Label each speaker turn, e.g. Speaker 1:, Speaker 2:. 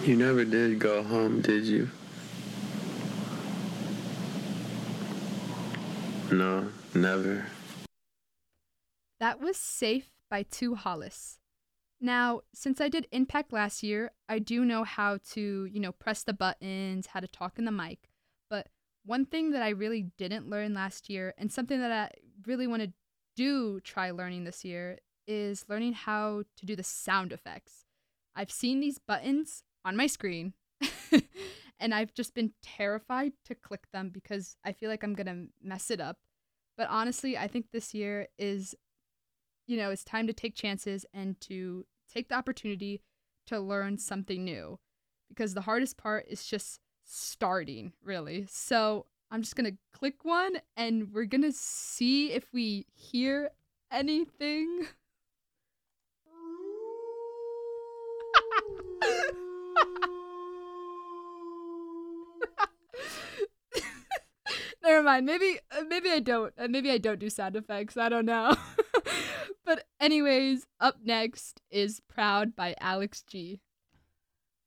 Speaker 1: You never did go home, did you? No, never.
Speaker 2: That was Safe by Two Hollis. Now, since I did Impact last year, I do know how to, press the buttons, how to talk in the mic. But one thing that I really didn't learn last year, and something that I really want to try learning this year, is learning how to do the sound effects. I've seen these buttons on my screen, and I've just been terrified to click them because I feel like I'm going to mess it up. But honestly, I think this year is, it's time to take chances and to take the opportunity to learn something new because the hardest part is just starting, really. So I'm just going to click one and we're going to see if we hear anything. Never mind. Maybe I don't. Maybe I don't do sound effects. I don't know. But anyways, up next is Proud by Alex G.